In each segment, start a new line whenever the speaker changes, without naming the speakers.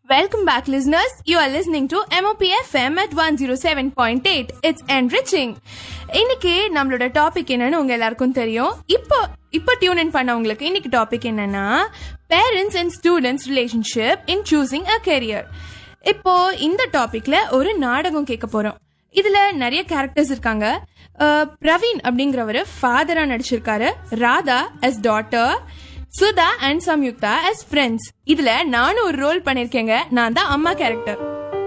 Welcome back, listeners. You are listening to MOPFM at 107.8. It's enriching. இன்னைக்கு நம்மளோட topic என்னன்னு உங்க எல்லாருக்கும் தெரியும். இப்போ டியூன் இன் பண்ணவங்களுக்கு இன்னைக்கு டாபிக் என்னன்னா parents and students relationship in choosing a career. இப்போ இந்த டாபிக்ல ஒரு நாடகம் கேட்க போறோம். இதுல நிறைய கேரக்டர்ஸ் இருக்காங்க. பிரவீன் அப்படிங்கிறவரு ஃபாதரா நடிச்சிருக்காரு, Radha as daughter, Sudha and Samyuktha as friends. இதுல நானும் ஒரு ரோல் பண்ணிருக்கேங்க. நான் தான் அம்மா கேரக்டர்.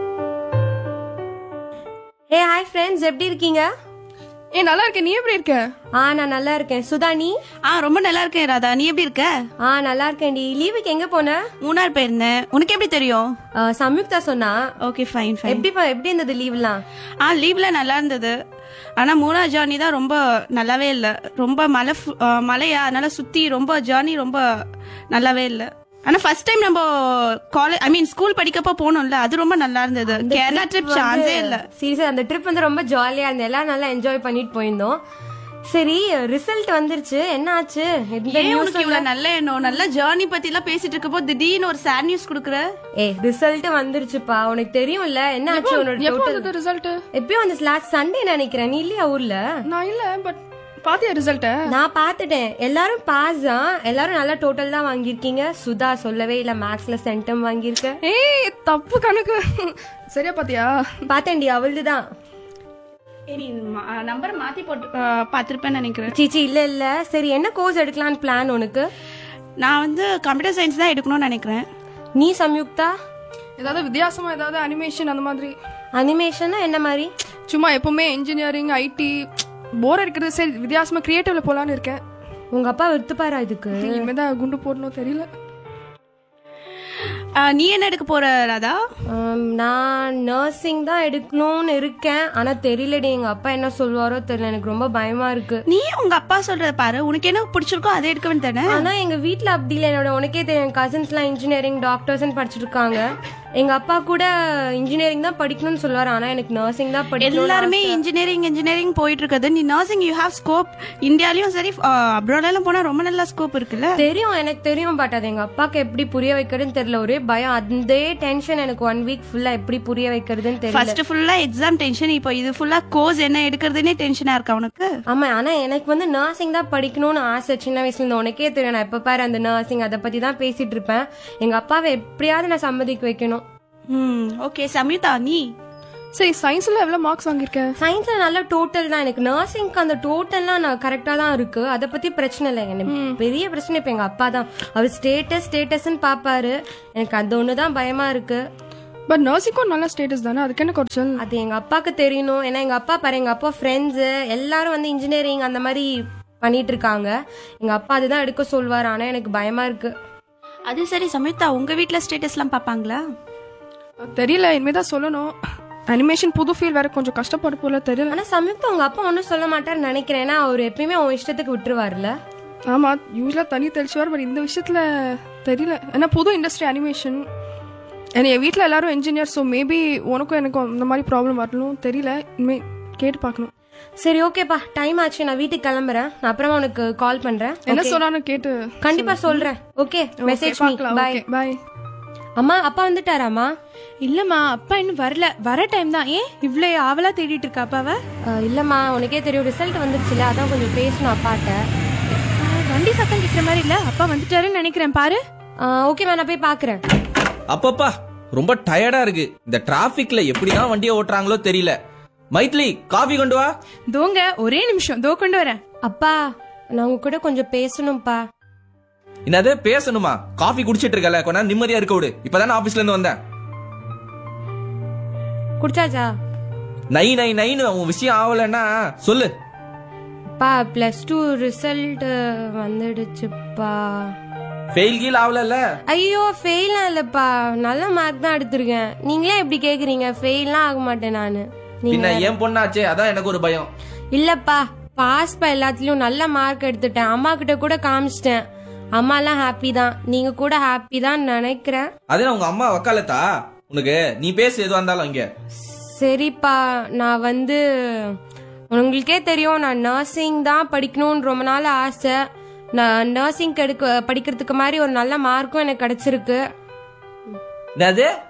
ஹே ஹாய் ஃப்ரெண்ட்ஸ், எப்படி இருக்கீங்க?
நல்லா இருக்கேன். நீ எப்படி இருக்க?
நான் நல்லா இருக்கேன். சுதா நீ?
ரொம்ப நல்லா இருக்கேன். ராதா நீ எப்படி இருக்க?
நல்லா இருக்கேன்டி. லீவுக்கு எங்க போன?
மூணார் போயிருந்தேன். உனக்கு எப்படி தெரியும்?
சம்யுக்தா சொன்னா.
Okay fine fine.
எப்படி இருந்தது லீவ்லாம்?
லீவ்ல நல்லா இருந்தது. ஆனா மூணார் ஜர்னி தான் ரொம்ப நல்லாவே இல்ல. ரொம்ப மலையா, அதனால சுத்தி ரொம்ப ஜர்னி ரொம்ப நல்லாவே இல்ல. ஆனா ஃபர்ஸ்ட் டைம் நம்ம காலேஜ் ஸ்கூல் படிக்கப்போ போனோம்ல, அது ரொம்ப நல்லா இருந்தது. கேரளா ட்ரிப் சான்ஸே இல்ல.
சீரியஸா அந்த ட்ரிப் வந்து ரொம்ப ஜாலியா இருந்தது. எல்லாம் நல்லா என்ஜாய் பண்ணிட்டு போயிருந்தோம். சரி, ரிசல்ட் வந்துருச்சு, என்ன ஆச்சு?
உனக்கு இவ்வளவு நல்ல எண்ணம், நல்ல ஜர்னி பத்தி எல்லாம் பேசிட்டு இருக்கப்போ திடீர்னு ஒரு சேட் நியூஸ் குடுக்குற.
ரிசல்ட் வந்துருச்சுப்பா, உனக்கு தெரியும்ல என்ன ஆச்சு? உன்னோட ரிசல்ட் எப்பயும் வந்து லாஸ்ட் சண்டே நினைக்கிறேன். நீ இல்லையா ஊர்ல?
நான் இல்ல, பட் பாத்தியா ரிசல்ட்?
நான் பாத்துட்டேன். எல்லாரும் பாஸ் தான், எல்லாரும் நல்ல டோட்டல் தான் வாங்கிருக்கீங்க. சுதா சொல்லவே இல்ல, மேக்ஸ்ல சென்டம் வாங்கியிருக்க.
தப்பு கணக்கு. சரியா பாத்தியா?
பாத்தேன்டி, அவள்துதான்.
நம்பர் மாத்தி போட்டு பாத்திருப்பேன்னு நினைக்கிறேன்.
சீச்சி இல்ல. சரி, என்ன கோர்ஸ் எடுக்கலான்னு பிளான் உனக்கு?
நான் வந்து கம்ப்யூட்டர் சயின்ஸ் தான் எடுக்கணும்னு நினைக்கிறேன்.
நீ சம்யுக்தா?
ஏதாவது வித்தியாசமா, ஏதாவது அனிமேஷன் அந்த மாதிரி.
அனிமேஷன்னா என்ன மாதிரி?
சும்மா எப்பவுமே இன்ஜினியரிங் ஐடி போர் அடிக்கிறது. சரி, வித்தியாசமா கிரியேட்டிவ்ல போலான்னு இருக்கேன்.
உங்க அப்பா விருத்துப்பாரா இதுக்கு?
இனிமேதான் குண்டு போடணும், தெரியல.
நீ என்ன எடுக்க போற ராதா?
நான் நர்சிங் தான் எடுக்கணும்னு இருக்கேன். ஆனா தெரியலடி, எங்க அப்பா என்ன சொல்லுவாரோ தெரியல. எனக்கு ரொம்ப பயமா இருக்கு.
நீ உங்க அப்பா சொல்றத பாரு, உனக்கு என்ன பிடிச்சிருக்கோ அதை எடுக்க வேண்டியதானே.
ஆனா எங்க வீட்டுல அப்படி இல்லை. என்னோட உனக்கே தெரியும், கசின்ஸ் எல்லாம் இன்ஜினியரிங் டாக்டர்ஸ் படிச்சுட்டு இருக்காங்க. எங்க அப்பா கூட இன்ஜினியரிங் தான் படிக்கணும்னு சொல்லுவாரு. ஆனா எனக்கு நர்சிங் தான் படிக்கணும்.
எல்லாருமே இன்ஜினியரிங் போயிட்டு இருக்குது. நீ நர்சிங் யூ ஹேவ் ஸ்கோப். இந்தியாலயும் சரி அப்ராட்ல போனா ரொம்ப நல்ல ஸ்கோப் இருக்குல்ல.
தெரியும், எனக்கு தெரியும். பட் அது எங்க அப்பாக்கு எப்படி புரிய வைக்கிறதுன்னு தெரியல. ஒரே பயம், அந்த டென்ஷன் எனக்கு 1 வீக் ஃபுல்லா எப்படி புரிய வைக்கிறதுன்னு தெரியல.
ஃபர்ஸ்ட் ஃபுல்லா எக்ஸாம் டென்ஷன், இப்போ இது ஃபுல்லா கோர்ஸ் என்ன எடுக்கிறதுனே டென்ஷனா இருக்கா உனக்கு?
ஆமா, ஆனா எனக்கு வந்து நர்சிங் தான் படிக்கணும்னு ஆசை சின்ன வயசுல இருந்து. உனக்கே தெரியும், நான் எப்ப பாரு அந்த நர்சிங் அதை பத்தி தான் பேசிட்டு இருப்பேன். எங்க அப்பாவை எப்படியாவது நான் சம்மதிக்க வைக்கணும்.
ஓகே சம்யுக்தா நீ?
சரி, சயின்ஸ்ல எவ்வளவு மார்க்ஸ் வாங்கியிருக்கேன்?
சயின்ஸ்ல நல்ல டோட்டல் தான். எனக்கு நர்சிங்க்கு அந்த டோட்டல்லாம் நான் கரெக்டா தான் இருக்கு. அதை பத்தி பிரச்சனை இல்லை. எனக்கு பெரிய பிரச்சனை இப்ப எங்க அப்பா தான். அவர் ஸ்டேட்டஸ்ன்னு பாப்பாரு. எனக்கு அது ஒண்ணுதான் பயமா இருக்கு.
பட் நர்சிங்கும் நல்ல ஸ்டேட்டஸ் தானே, அதுக்கு என்ன குறைச்சல்?
அது எங்க அப்பாக்கு தெரியணும். ஏன்னா எங்க அப்பா பாரு, எங்க அப்பா ஃப்ரெண்ட்ஸ் எல்லாரும் வந்து இன்ஜினியரிங் அந்த மாதிரி பண்ணிட்டு இருக்காங்க. எங்க அப்பா அதுதான் எடுக்க சொல்வாரு. ஆனா எனக்கு பயமா இருக்கு.
அது சரி சம்யுக்தா, உங்க வீட்டுல ஸ்டேட்டஸ் எல்லாம் பாப்பாங்களா?
தெரியல, இனிமேதான் சொல்லணும். அனிமேஷன் புது ஃபீல் வேற, கொஞ்சம் கஷ்டப்பட போல தெரியல.
ஆனா சம்யுக்தா உங்க அப்பா ஒன்னும் சொல்ல மாட்டாருன்னு நினைக்கிறேன். ஏன்னா அவர் எப்பயுமே உன் இஷ்டத்துக்கு விட்டுருவாருல.
ஆமா, யூஸ்வலா தனி தெளிச்சுவார். பட் இந்த விஷயத்துல தெரியல. ஏன்னா புது இண்டஸ்ட்ரி அனிமேஷன். என் வீட்டுல எல்லாரும் இன்ஜினியர். ஸோ மேபி உனக்கும் எனக்கும் இந்த மாதிரி ப்ராப்ளம் வரணும், தெரியல. இனிமே கேட்டு பார்க்கணும்.
சரி ஓகேப்பா, டைம் ஆச்சு, நான் வீட்டுக்கு கிளம்புறேன். நான் அப்புறமா உனக்கு கால் பண்றேன்.
என்ன சொன்னான்னு கேட்டு
கண்டிப்பா சொல்றேன். Okay, message me. By
by.
அம்மா, அப்பா வந்துட்டாராமா?
இல்லம்மா, அப்பா இன்னும் வரல. வர டைம் தான். ஏன் இவ்வளவு ஆவலா தேடிட்டு இருக்கா அப்பாவ?
இல்லம்மா, உனக்கே தெரியும் ரிசல்ட் வந்துருச்சுல, அதான் கொஞ்சம் பேசணும் அப்பாட்ட.
வண்டி சத்தம் கேட்கிற மாதிரி இல்ல, அப்பா வந்துட்டாருன்னு நினைக்கிறேன். பாரு.
ஓகேமா, நான் போய் பாக்குறேன்.
அப்பப்பா ரொம்ப டயர்டா இருக்கு. இந்த டிராபிக்ல எப்படிதான் வண்டியை ஓட்டுறாங்களோ தெரியல. மைத்லி, காஃபி கொண்டு வா.
தோங்க, ஒரே நிமிஷம், தோ கொண்டு வரேன்.
அப்பா, நான் உங்க கூட கொஞ்சம் பேசணும்ப்பா.
என்னது பேசணுமா? காஃபி குடிச்சிட்டு இருக்கல, கொஞ்ச நேரம் நிம்மதியா இருக்க விடு. இப்பதானே ஆபீஸ்ல இருந்து வந்தேன்.
குடிச்சாச்சா?
நைன்னு உன் விஷயம் ஆகலன்னா சொல்லு.
பா, +2 ரிசல்ட் வந்துடுச்சுப்பா.
ஃபெயில் கீழ் ஆகல?
ஐயோ, ஃபெயிலாம் இல்லப்பா, நல்ல மார்க் தான் எடுத்திருக்கேன். நீங்களே எப்படி கேக்குறீங்க? ஃபெயிலாம் ஆக மாட்டேன் நானு.
பின்ன ஏன் பொண்ணாச்சே, அதான் எனக்கு ஒரு பயம்.
இல்லப்பா, பாஸ் எல்லாத்துலயும் நல்ல மார்க் எடுத்துட்டேன். அம்மா கிட்ட கூட காமிச்சிட்டேன். அம்மா எல்லாம் ஹாப்பி தான். நீங்க கூட ஹாப்பி தான் நினைக்கிறேன்.
அதே உங்க அம்மா வக்காலத்தா உனக்கு? நீ பேசு எதுவா இருந்தாலும் இங்க.
சரிப்பா, நான் வந்து உங்களுக்கே தெரியும், நான் நர்சிங் தான் படிக்கணும்னு ரொம்ப நாள் ஆசை. நான் நர்சிங் படிக்கிறதுக்கு மாதிரி ஒரு நல்ல மார்க்கும் எனக்கு கிடைச்சிருக்கு.
என்னது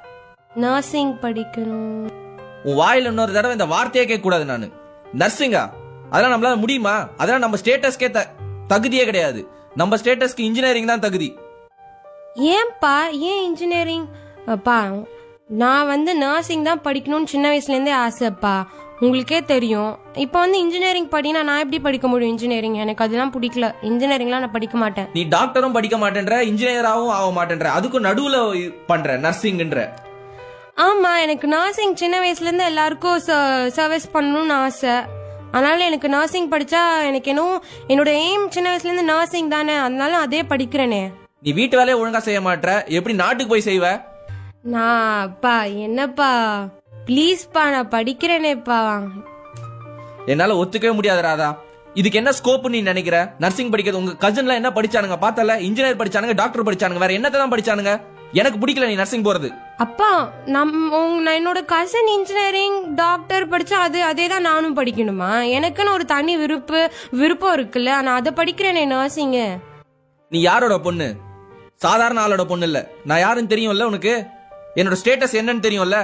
நர்சிங் படிக்கணும்.
உன் வாயில இன்னொரு தடவை இந்த வார்த்தையே கேட்க கூடாது. நானு நர்சிங்கா? அதெல்லாம் நம்மளால முடியுமா? அதெல்லாம் நம்ம ஸ்டேட்டஸ்க்கே தகுதியே கிடையாது. நம்ம ஸ்டேட்டஸ்க்கு இன்ஜினியரிங் தான் தகுதி.
ஏன்பா ஏன் இன்ஜினியரிங்? அப்பா நான் வந்து நர்சிங் தான் படிக்கணும்னு சின்ன வயசுலேருந்தே ஆசைப்பா, உங்களுக்கே தெரியும். இப்போ வந்து இன்ஜினியரிங் படினா நான் எப்படி படிக்க முடியும் இன்ஜினியரிங்? எனக்கு அதெல்லாம் பிடிக்கல. இன்ஜினியரிங்லாம் நான் படிக்க மாட்டேன்.
நீ டாக்டரும் படிக்க மாட்டேன்ற, இன்ஜினியராகவும் ஆக மாட்டேன்ற, அதுக்கும் நடுவுல பண்ற நர்சிங்ன்ற.
ஆமா, எனக்கு நர்சிங் சின்ன வயசுலேருந்து எல்லாருக்கும் சர்வீஸ் பண்ணணும்னு ஆசை. அதனால எனக்கு நர்சிங் படிச்சா எனக்கு என்னோட எய்ம் சின்ன வயசுலேருந்து நர்சிங் தானே, அதனால அதே படிக்கிறேனே.
நீ வீட்டு வேலையை ஒழுங்கா செய்ய மாட்ட, எப்படி நாட்டுக்கு போய் செய்வ?
அப்பா என்னப்பா ப்ளீஸ்ப்பா, நான் படிக்கிறேனேப்பா.
என்னால ஒத்துக்கவே முடியாது ராதா. இதுக்கு என்ன ஸ்கோப் நீ நினைக்கிற? நர்சிங் படிக்கிறது உங்க கசின்ல என்ன படிச்சானுங்க பார்த்தல? இன்ஜினியர் படிச்சானுங்க, டாக்டர் படிச்சானுங்க, வேற என்னத்தை தான் படிச்சானுங்க? எனக்கு பிடிக்கல நீ நர்சிங் போறது.
அப்பா என்னோட கசின் இன்ஜினியரிங் டாக்டர் படிச்சா அதே தான் நானும் படிக்கணுமா? எனக்குன்னு ஒரு தனி விருப்பம் இருக்குல்ல, நான் அதை படிக்கிறேனே நர்சிங்.
நீ யாரோட பொண்ணு? சாதாரண ஆளோட பொண்ணு இல்ல. நான் யாருன்னு தெரியும்ல உனக்கு? என்னோட ஸ்டேட்டஸ் என்னன்னு தெரியும்ல?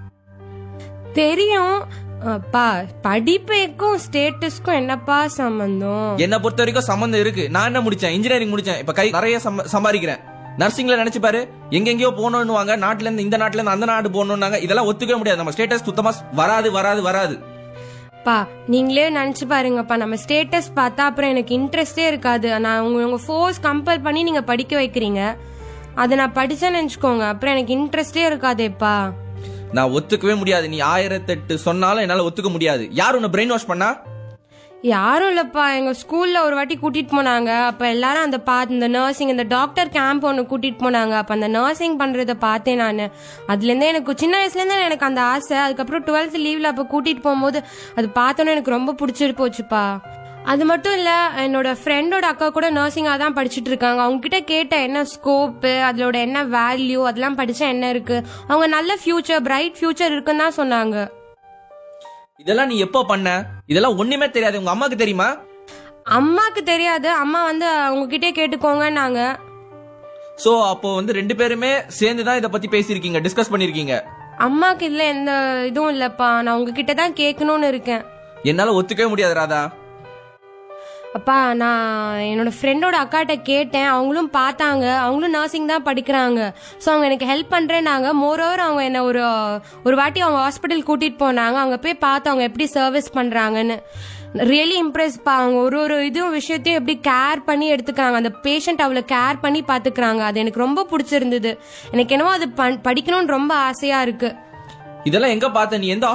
தெரியும். அப்பா படிப்புக்கும் ஸ்டேட்டஸ்க்கும் என்னப்பா சம்பந்தம்?
என்ன பொறுத்த வரைக்கும் சம்பந்தம் இருக்கு. நான் என்ன முடிச்சேன்? இன்ஜினியரிங் முடிச்சேன். இப்ப கை நிறைய சம்பாதிக்கிறேன். நர்சிங்ல நினைச்சு பாரு, எங்கெங்கயோ போகணும்னுவாங்க, நாட்டுல இருந்து இந்த நாட்டுல இருந்து அந்த நாடு போகணும்னாங்க. இதெல்லாம் ஒத்துக்கவே முடியாது. நம்ம ஸ்டேட்டஸ் சுத்தமா வராது.
பா நீங்களே நினைச்சு பாருங்கப்பா, நம்ம ஸ்டேட்டஸ் பார்த்தா அப்புறம் எனக்கு இன்ட்ரெஸ்டே இருக்காது. நான் உங்க ஃபோர்ஸ் கம்பல் பண்ணி நீங்க படிக்க வைக்கிறீங்க, அதை நான் படிச்சேன்னு நினைச்சுக்கோங்க, அப்புறம் எனக்கு இன்ட்ரெஸ்டே இருக்காதேப்பா.
நான் ஒத்துக்கவே முடியாது. நீ 1008 சொன்னாலும் என்னால ஒத்துக்க முடியாது. யார் உன்னை பிரெயின் வாஷ் பண்ணா?
யாரும் இல்லப்பா, எங்க ஸ்கூல்ல ஒரு வாட்டி கூட்டிட்டு போனாங்க. அப்ப எல்லாரும் இந்த நர்சிங், இந்த டாக்டர் கேம்ப் ஒன்று கூட்டிட்டு போனாங்க. அப்ப அந்த நர்சிங் பண்றத பார்த்தேன் நான். அதுல இருந்தே எனக்கு சின்ன வயசுல இருந்தே எனக்கு அந்த ஆசை. அதுக்கப்புறம் 12th லீவ்ல அப்ப கூட்டிட்டு போகும்போது அது பார்த்தோன்னே எனக்கு ரொம்ப பிடிச்சிட்டு போச்சுப்பா. அது மட்டும் இல்ல, என்னோட ஃப்ரெண்டோட அக்கா கூட நர்சிங்கா தான் படிச்சுட்டு இருக்காங்க. அவங்க கிட்ட கேட்டேன் என்ன ஸ்கோப்பு, அதோட என்ன வேல்யூ, அதெல்லாம் படிச்சா என்ன இருக்கு. அவங்க நல்ல ஃபியூச்சர், பிரைட் ஃபியூச்சர் இருக்குன்னு தான் சொன்னாங்க.
இதெல்லாம் நீ எப்போ பண்ண? இதெல்லாம் ஒண்ணுமே தெரியாது. உங்க அம்மாக்கு தெரியுமா?
அம்மாக்கு தெரியாது. அம்மா வந்து உங்ககிட்டே கேட்டுக்கோங்கன்னாங்க.
சோ அப்போ வந்து 2 பேருமே சேர்ந்து தான் இத பத்தி பேசிருக்கீங்க, டிஸ்கஸ் பண்ணிருக்கீங்க.
அம்மாக்கு இல்ல எந்த இதுவும் இல்லப்பா, நான் உங்ககிட்ட தான் கேட்கணும்னு இருக்கேன்.
என்னால ஒத்துக்கவே முடியாது ராதா.
அப்பா நான் என்னோட ஃப்ரெண்டோட அக்காட்ட கேட்டேன், அவங்களும் பார்த்தாங்க, அவங்களும் நர்சிங் தான் படிக்கிறாங்க. ஸோ அவங்க எனக்கு ஹெல்ப் பண்றேன்னாங்க. மோரோவர் அவங்க என்ன ஒரு வாட்டி அவங்க ஹாஸ்பிட்டல் கூட்டிட்டு போனாங்க. அவங்க போய் பார்த்து அவங்க எப்படி சர்வீஸ் பண்றாங்கன்னு ரியலி இம்ப்ரெஸ் பா. அவங்க ஒரு விஷயத்தையும் எப்படி கேர் பண்ணி எடுத்துக்கிறாங்க, அந்த பேஷண்ட் அவ்வளோ கேர் பண்ணி பாத்துக்கிறாங்க. அது எனக்கு ரொம்ப பிடிச்சிருந்தது. எனக்கு என்னவோ அது படிக்கணும்னு ரொம்ப ஆசையா இருக்கு.
இதெல்லாம் எங்க பார்த்த? நீ எந்த